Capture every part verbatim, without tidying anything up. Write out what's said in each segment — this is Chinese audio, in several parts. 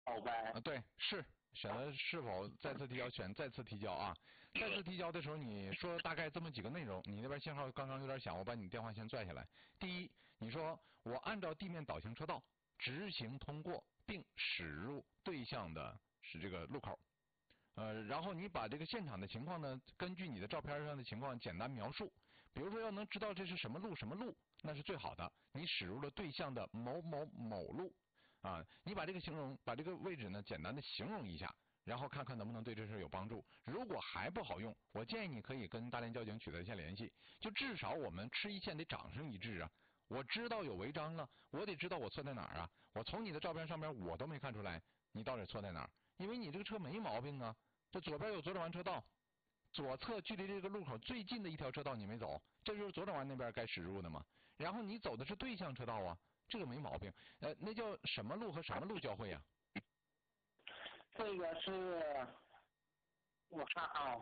好呗。 啊，对，是选择是否再次提交，选再次提交啊。再次提交的时候，你说大概这么几个内容。你那边信号刚刚有点响，我把你电话先拽下来。第一，你说我按照地面导行车道直行通过，并驶入对向的是这个路口。呃，然后你把这个现场的情况呢，根据你的照片上的情况简单描述。比如说要能知道这是什么路什么路，那是最好的。你驶入了对向的某某某路啊，你把这个形容，把这个位置呢简单的形容一下，然后看看能不能对这事有帮助。如果还不好用，我建议你可以跟大连交警取得一下联系，就至少我们吃一堑得长上一智啊。我知道有违章了，我得知道我错在哪儿啊。我从你的照片上面我都没看出来你到底错在哪儿，因为你这个车没毛病啊。这左边有左转弯车道，左侧距离这个路口最近的一条车道你没走，这就是左转弯那边该驶入的嘛。然后你走的是对向车道啊，这个没毛病。呃，那叫什么路和什么路交汇啊？ 这个是，我看啊，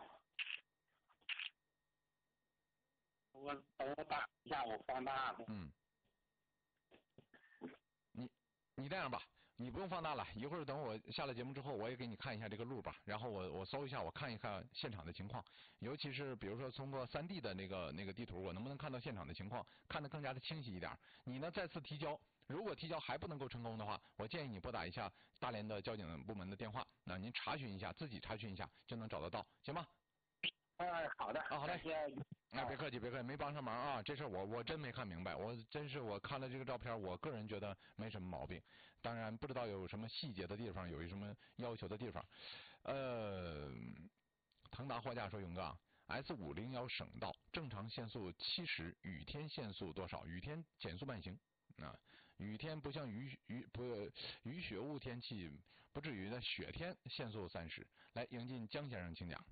我等我打一下，我放大的。 嗯。你你这样吧。你不用放大了，一会儿等我下了节目之后，我也给你看一下这个路吧。然后我我搜一下，我看一看现场的情况，尤其是比如说通过三 D 的那个那个地图，我能不能看到现场的情况，看得更加的清晰一点。你呢再次提交，如果提交还不能够成功的话，我建议你拨打一下大连的交警部门的电话，那您查询一下，自己查询一下就能找得到，行吗？ 哎，好的。 啊，好嘞。啊，别客气，别客气，没帮上忙啊！这事我我真没看明白，我真是我看了这个照片，我个人觉得没什么毛病。当然不知道有什么细节的地方，有什么要求的地方。呃，腾达货架说，勇哥 ，S 五零幺省道正常限速七十，雨天限速多少？雨天减速慢行。啊，雨天不像雨雨不雨雪雾天气，不至于的雪天限速三十。来，迎进江先生，请讲。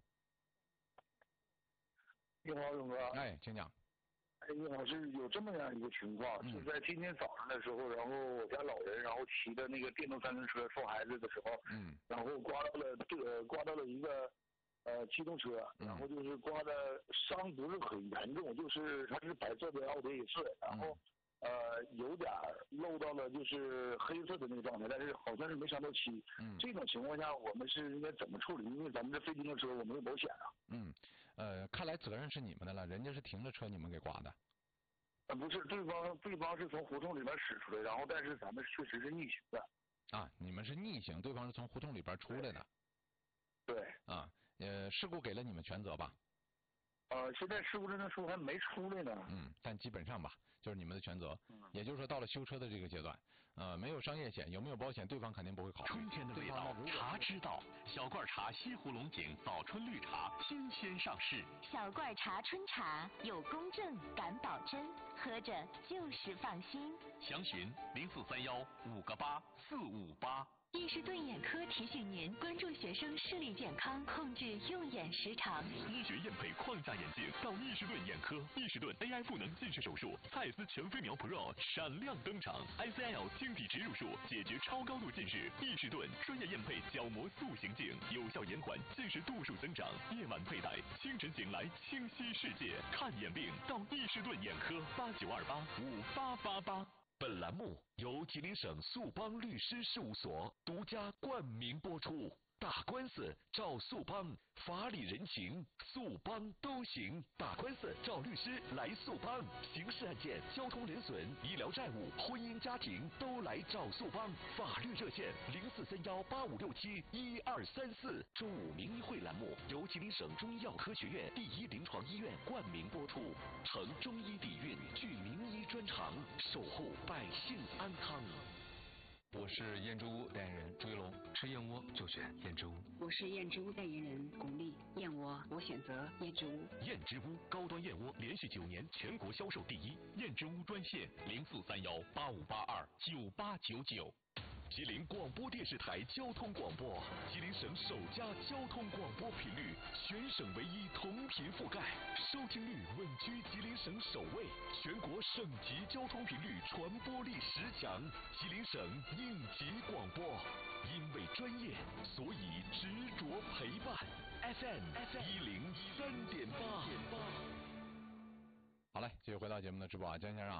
你好，勇哥。 哎，请讲。 哎，你好，是有这么样一个情况， 嗯、 是在今天早上的时候，然后我家老人，然后骑的那个电动三轮车送孩子的时候， 嗯， 然后刮到了这个刮到了一个呃机动车，然后就是刮的伤不是很严重，就是它是白色的奥迪 A 四，然后。嗯呃，有点漏到了就是黑色的那个状态，但是好像是没伤到漆。 嗯， 这种情况下，我们是应该怎么处理？因为咱们这非机动车，我没有保险啊。 嗯，呃，看来责任是你们的了，人家是停着车，你们给刮的。 呃，不是，对方对方是从胡同里边驶出来，然后但是咱们确实是逆行的。 啊，你们是逆行，对方是从胡同里边出来的。 对。 啊，呃，事故给了你们全责吧？ 呃，现在事故侦查书还没出来呢。 嗯，但基本上吧，就是你们的全责。 嗯。 也就是说，到了修车的这个阶段，呃，没有商业险，有没有保险，对方肯定不会考虑。 春天的味道，茶知道。小罐茶西湖龙井早春绿茶新鲜上市。 小罐茶春茶有公证，敢保真，喝着就是放心。 详询零四三幺五个八四五八。 易士顿眼科提醒您关注学生视力健康，控制用眼时长。 医学验配框架眼镜到易士顿眼科，易士顿 A I 赋能近视手术，蔡司全飞秒 Pro 闪亮登场 ，I C L 晶体植入术解决超高度近视。易士顿专业验配角膜塑形镜，有效延缓近视度数增长。夜晚佩戴，清晨醒来清晰世界。看眼病到易士顿眼科，八九二八五八八八。 本栏目由吉林省速邦律师事务所独家冠名播出。打官司找速邦，法理人情速邦都行。打官司找律师来速邦，刑事案件、交通人损、医疗债务、婚姻家庭都来找速邦。法律热线零四三幺八五六七一二三四。中午名医会栏目由吉林省中医药科学院第一临床医院冠名播出，承中医底蕴，具名医专长，守护百姓安康。 我是燕之屋代言人朱一龙，吃燕窝就选燕之屋。 我是燕之屋代言人巩俐，燕窝我选择燕之屋。 燕之屋高端燕窝连续九年全国销售第一，燕之屋专线零四三幺八五八二九八九九。吉林广播电视台交通广播，吉林省首家交通广播频率，全省唯一同频覆盖，收听率稳居吉林省首位，全国省级交通频率传播力十强，吉林省应急广播。因为专业，所以执着陪伴。F M 一零三点八。 好嘞，继续回到节目的直播啊，江先生。